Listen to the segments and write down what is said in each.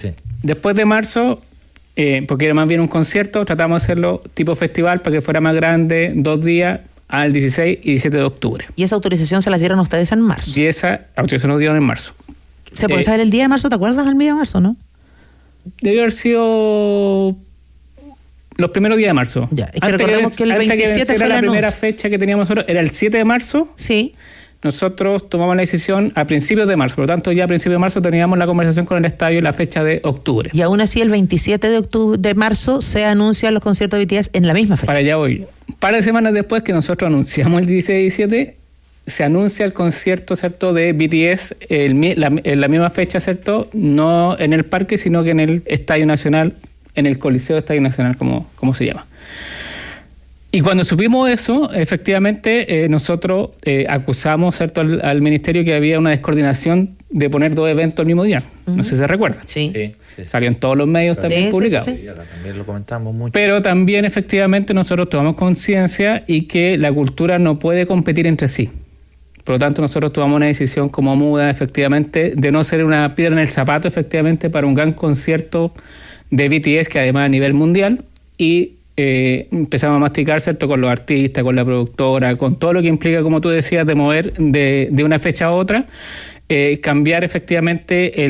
Sí. Después de marzo, porque era más bien un concierto, tratamos de hacerlo tipo festival para que fuera más grande, 2 días, al 16 y 17 de octubre. ¿Y esa autorización se las dieron a ustedes en marzo? Y esa autorización nos dieron en marzo. ¿Se puede saber el día de marzo? ¿Te acuerdas del día de marzo, no? Debió haber sido los primeros días de marzo. Ya, es que recordemos que el 27 fue la primera anuncio. fecha que teníamos nosotros, era el 7 de marzo. Sí. Nosotros tomamos la decisión a principios de marzo, por lo tanto ya a principios de marzo teníamos la conversación con el estadio y la fecha de octubre. Y aún así el 27 de marzo se anuncian los conciertos de BTS en la misma fecha. Para allá voy. Un par de semanas después que nosotros anunciamos el 16 y 17, se anuncia el concierto, ¿cierto?, de BTS en la misma fecha, ¿cierto?, no en el parque, sino que en el Estadio Nacional, en el Coliseo Estadio Nacional, como se llama. Y cuando supimos eso, efectivamente, nosotros acusamos, ¿cierto?, al ministerio que había una descoordinación de poner 2 eventos el mismo día. Uh-huh. No sé si se recuerdan. Sí. Salió en todos los medios también publicados. Sí, acá también lo comentamos mucho. Pero también, efectivamente, nosotros tomamos conciencia y que la cultura no puede competir entre sí. Por lo tanto, nosotros tomamos una decisión como MUDA, efectivamente, de no ser una piedra en el zapato, efectivamente, para un gran concierto de BTS, que además a nivel mundial, y empezamos a masticar, ¿cierto?, con los artistas, con la productora, con todo lo que implica, como tú decías, de mover de una fecha a otra, cambiar efectivamente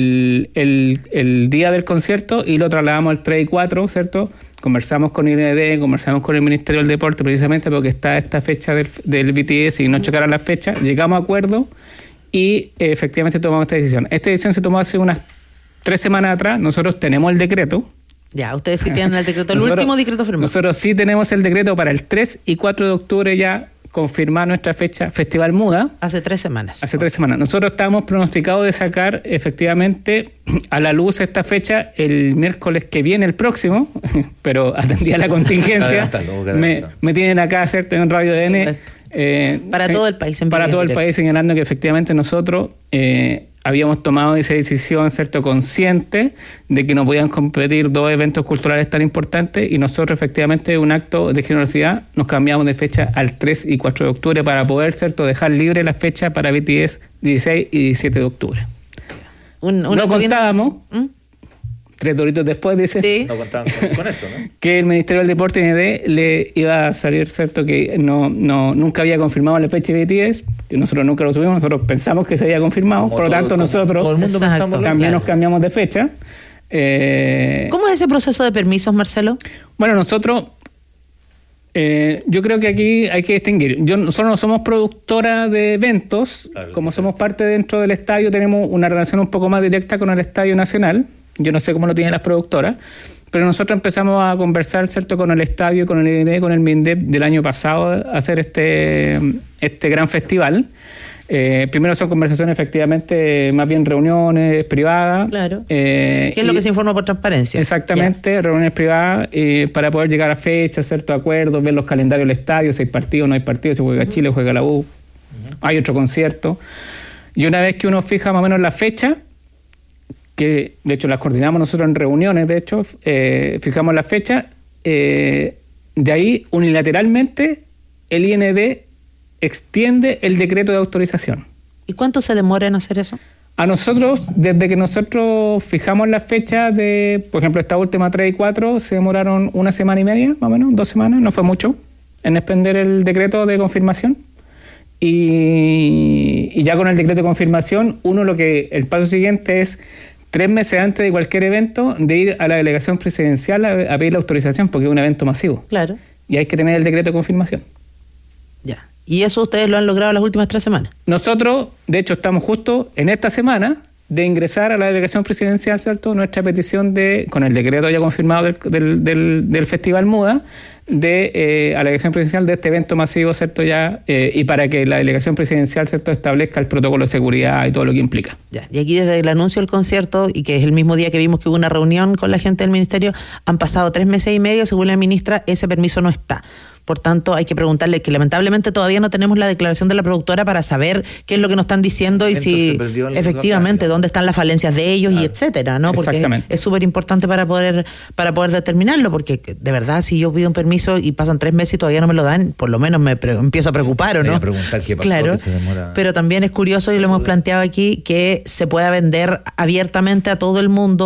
el día del concierto y lo trasladamos al 3 y 4, ¿cierto? Conversamos con IND, conversamos con el Ministerio del Deporte, precisamente porque está esta fecha del BTS y no chocaran las fechas, llegamos a acuerdo y efectivamente tomamos esta decisión. Esta decisión se tomó hace unas 3 semanas atrás. Nosotros tenemos el decreto. Ya, ustedes sí tienen el decreto, el último decreto firmado. Nosotros sí tenemos el decreto para el 3 y 4 de octubre ya confirmar nuestra fecha Festival MUDA. Hace 3 semanas. Hace 3 semanas. Nosotros estábamos pronosticados de sacar efectivamente a la luz esta fecha el miércoles que viene, el próximo, pero atendía la contingencia. Me tienen acá, ¿cierto?, en Radio DN. Para todo el país. Para todo el país, señalando que efectivamente nosotros habíamos tomado esa decisión, ¿cierto?, consciente de que no podían competir 2 eventos culturales tan importantes, y nosotros efectivamente, un acto de generosidad, nos cambiamos de fecha al 3 y 4 de octubre para poder, ¿cierto?, dejar libre la fecha para BTS 16 y 17 de octubre. No contábamos, 3 doritos después, dice, sí. No contaban con esto, ¿no? Que el Ministerio del Deporte ND le iba a salir, ¿cierto?, que nunca había confirmado la fecha de BTS, que nosotros nunca lo subimos, nosotros pensamos que se había confirmado, por lo tanto nosotros todo el mundo también nos cambiamos de fecha. ¿Cómo es ese proceso de permisos, Marcelo? Bueno, nosotros, yo creo que aquí hay que distinguir. Nosotros no somos productora de eventos, claro, como somos parte dentro del estadio, tenemos una relación un poco más directa con el Estadio Nacional. Yo no sé cómo lo tienen las productoras, pero nosotros empezamos a conversar, ¿cierto?, con el estadio, con el IND, con el MINDEP del año pasado, a hacer este gran festival. Primero son conversaciones, efectivamente, más bien reuniones privadas. Claro. ¿Qué es lo que se informa por transparencia? Exactamente, ya. Reuniones privadas para poder llegar a fechas, ciertos acuerdos, ver los calendarios del estadio, si hay partidos, no hay partidos, si juega Chile, juega la U, hay otro concierto. Y una vez que uno fija más o menos la fecha, que de hecho las coordinamos nosotros en reuniones, de hecho, fijamos la fecha, de ahí unilateralmente el IND extiende el decreto de autorización. ¿Y cuánto se demora en hacer eso? A nosotros, desde que nosotros fijamos la fecha de, por ejemplo, esta última 3 y 4, se demoraron 1 semana y media, más o menos, 2 semanas, no fue mucho, en extender el decreto de confirmación. Y ya con el decreto de confirmación, el paso siguiente es 3 meses antes de cualquier evento, de ir a la delegación presidencial a pedir la autorización, porque es un evento masivo. Claro. Y hay que tener el decreto de confirmación. Ya. ¿Y eso ustedes lo han logrado las últimas 3 semanas? Nosotros, de hecho, estamos justo en esta semana de ingresar a la delegación presidencial, ¿cierto?, nuestra petición con el decreto ya confirmado del Festival MUDA, a la delegación presidencial de este evento masivo, ¿cierto?, ya, y para que la delegación presidencial, ¿cierto?, establezca el protocolo de seguridad y todo lo que implica. Ya. Y aquí desde el anuncio del concierto, y que es el mismo día que vimos que hubo una reunión con la gente del ministerio, han pasado 3 meses y medio, según la ministra, ese permiso no está. Por tanto, hay que preguntarle, que lamentablemente todavía no tenemos la declaración de la productora para saber qué es lo que nos están diciendo y si efectivamente dónde están las falencias de ellos, claro, y etcétera, ¿no? Porque es súper importante para poder determinarlo, porque de verdad, si yo pido un permiso y pasan 3 meses y todavía no me lo dan, por lo menos me empiezo a preocupar, ¿o no? A preguntar qué pasó, claro, que se demora. Pero también es curioso, y lo hemos planteado aquí, que se pueda vender abiertamente a todo el mundo